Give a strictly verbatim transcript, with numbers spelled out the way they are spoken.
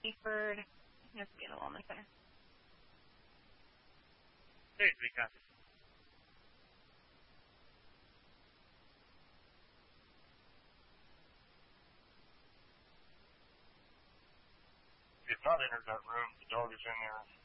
Seaford. He has to be in the wellness center. Hey, Mika. He has not entered that room. The dog is in there.